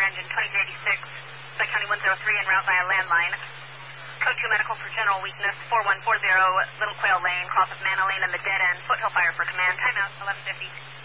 engine 2086, by County 103 en route via landline. Code 2 medical for general weakness, 4140 Little Quail Lane, cross of Manna Lane and the dead end. Foothill fire for command. Timeout 1150.